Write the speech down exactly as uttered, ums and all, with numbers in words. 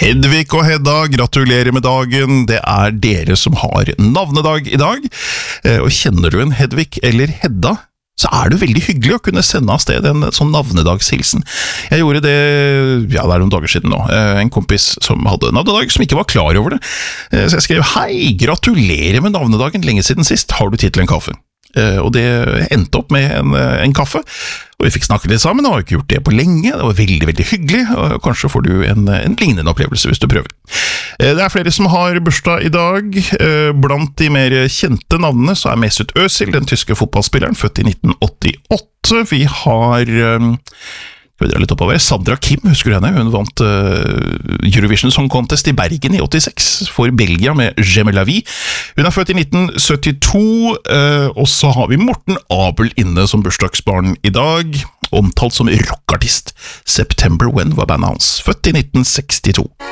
Hedvig og Hedda, gratulerer med dagen. Det er dere som har navnedag i dag. Og kjenner du en Hedvig eller Hedda, så er det veldig hyggelig å kunne sende av sted en sånn navnedagshilsen. Jeg gjorde det, ja, det er noen dager siden nå. En kompis som hadde navnedag, som ikke var klar over det. Så jeg skrev, hei, gratulerer med navnedagen, lenge siden sist. Har du tid til en kaffe? Og det endte opp med en, en kaffe, og vi fikk snakke litt sammen, og har ikke gjort det på lenge. Det var veldig, veldig hyggelig, og kanskje får du en, en lignende opplevelse hvis du prøver. Det er flere som har bursdag i dag. Blant de mer kjente navnene så er Mesut Özil, den tyske fotballspilleren, født i nitten åttiåtte. Vi har... Vi drar litt oppover. Sandra Kim, husker du henne? Hun vant uh, Eurovision Song Contest i Bergen i åttiseks for Belgia med J'aime la vie. Hun er født i nitten syttito, uh, og så har vi Morten Abel inne som bursdagsbarn i dag, omtalt som rockartist. September When var bandet hans, født i nitten sekstito.